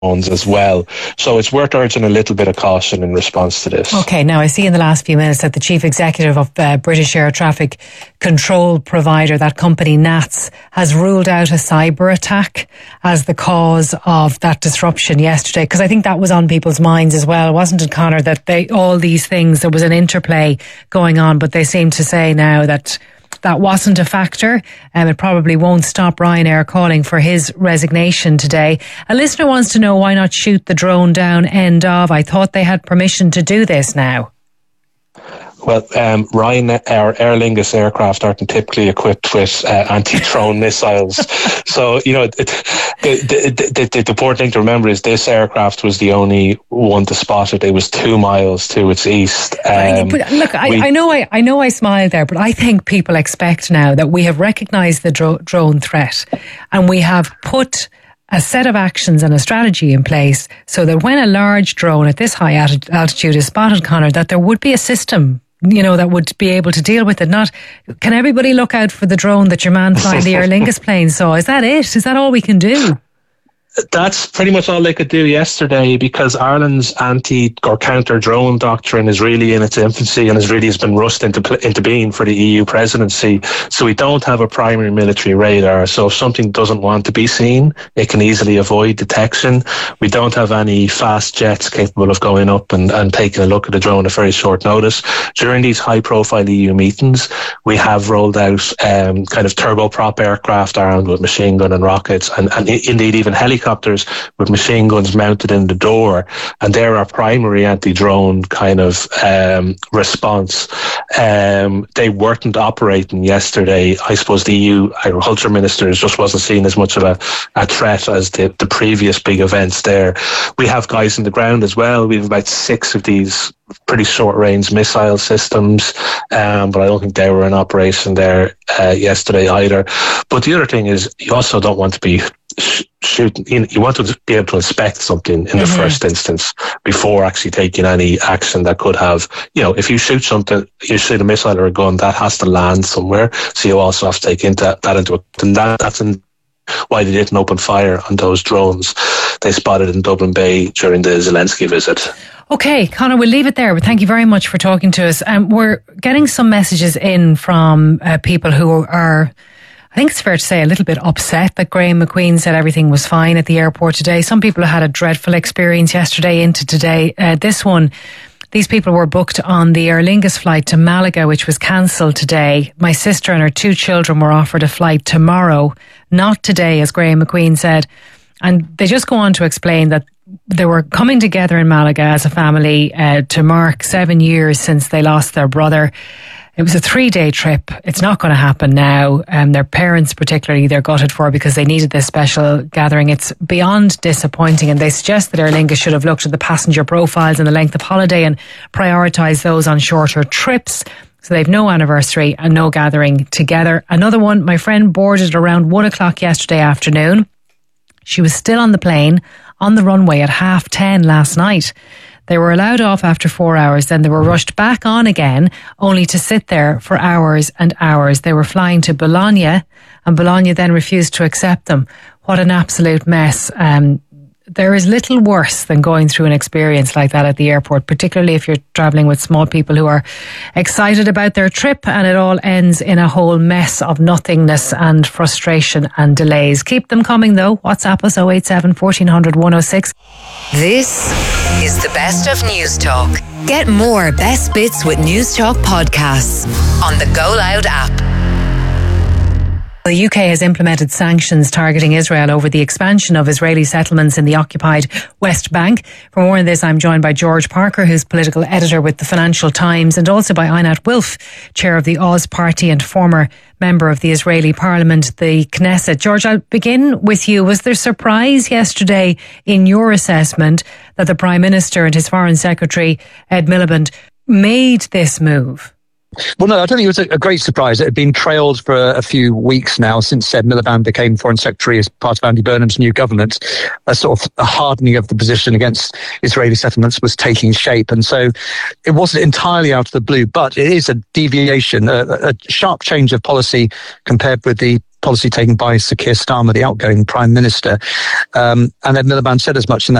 as well. So it's worth urging a little bit of caution in response to this. Okay, now I see in the last few minutes that the chief executive of British air traffic control provider, that company NATS, has ruled out a cyber attack as the cause of that disruption yesterday, because I think that was on people's minds as well, wasn't it, Conor, that all these things, there was an interplay going on, but they seem to say now that wasn't a factor. It probably won't stop Ryanair calling for his resignation today. A listener wants to know why not shoot the drone down end of. I thought they had permission to do this now. Well, Ryanair, Aer Lingus aircraft aren't typically equipped with anti-drone missiles. So, the important thing to remember is this aircraft was the only one to spot it. It was 2 miles to its east. But look, I know I smiled there, but I think people expect now that we have recognised the drone threat and we have put a set of actions and a strategy in place so that when a large drone at this high altitude is spotted, Conor, that there would be a system, that would be able to deal with it. Not, can everybody look out for the drone that your man flying the Aer Lingus plane saw? Is that it? Is that all we can do? That's pretty much all they could do yesterday, because Ireland's anti or counter drone doctrine is really in its infancy and has been rushed into being for the EU presidency. So we don't have a primary military radar. So if something doesn't want to be seen, it can easily avoid detection. We don't have any fast jets capable of going up and taking a look at the drone at very short notice. During these high profile EU meetings, we have rolled out kind of turboprop aircraft armed with machine gun and rockets, and indeed even helicopters with machine guns mounted in the door, and they're our primary anti-drone kind of response. They weren't operating yesterday. I suppose the EU agriculture ministers just wasn't seen as much of a threat as the previous big events there. We have guys in the ground as well. We have about 6 of these pretty short-range missile systems, but I don't think they were in operation there yesterday either. But the other thing is, you also don't want to be shooting. You want to be able to inspect something in the first instance before actually taking any action that could have, if you shoot something, you shoot a missile or a gun, that has to land somewhere. So you also have to take that into it. And that's why they didn't open fire on those drones they spotted in Dublin Bay during the Zelensky visit. Okay, Conor, we'll leave it there, but thank you very much for talking to us. We're getting some messages in from people who are, I think it's fair to say, a little bit upset that Graham McQueen said everything was fine at the airport today. Some people had a dreadful experience yesterday into today. These people were booked on the Aer Lingus flight to Malaga, which was cancelled today. My sister and her 2 children were offered a flight tomorrow, not today, as Graham McQueen said. And they just go on to explain that they were coming together in Malaga as a family to mark 7 years since they lost their brother. It was a 3-day trip. It's not going to happen now. Their parents particularly, they're gutted for, because they needed this special gathering. It's beyond disappointing, and they suggest that Aer Lingus should have looked at the passenger profiles and the length of holiday and prioritised those on shorter trips. So they've no anniversary and no gathering together. Another one, my friend boarded around 1 o'clock yesterday afternoon. She was still on the plane on the runway at 10:30 last night. They were allowed off after 4 hours, then they were rushed back on again, only to sit there for hours and hours. They were flying to Bologna, and Bologna then refused to accept them. What an absolute mess. There is little worse than going through an experience like that at the airport, particularly if you're travelling with small people who are excited about their trip, and it all ends in a whole mess of nothingness and frustration and delays. Keep them coming though. WhatsApp us 087 1400 106. This is the best of News Talk. Get more best bits with News Talk podcasts on the Go Loud app. The UK has implemented sanctions targeting Israel over the expansion of Israeli settlements in the occupied West Bank. For more on this, I'm joined by George Parker, who's political editor with the Financial Times, and also by Einat Wilf, chair of the Oz Party and former member of the Israeli Parliament, the Knesset. George, I'll begin with you. Was there surprise yesterday in your assessment that the Prime Minister and his Foreign Secretary, Ed Miliband, made this move? Well, no, I don't think it was a great surprise. It had been trailed for a few weeks now since Ed Miliband became Foreign Secretary as part of Andy Burnham's new government. A sort of a hardening of the position against Israeli settlements was taking shape. And so it wasn't entirely out of the blue, but it is a deviation, a sharp change of policy compared with the policy taken by Sir Keir Starmer, the outgoing Prime Minister. And Ed Miliband said as much in that